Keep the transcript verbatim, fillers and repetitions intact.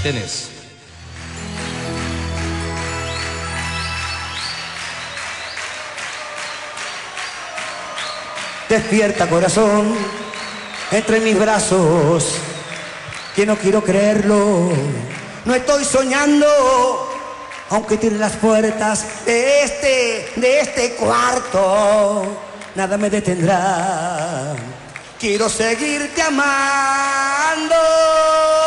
tenés. Despierta, corazón, entre mis brazos, que no quiero creerlo. No estoy soñando, aunque tire las puertas de este, de este cuarto, nada me detendrá. Quiero seguirte amando.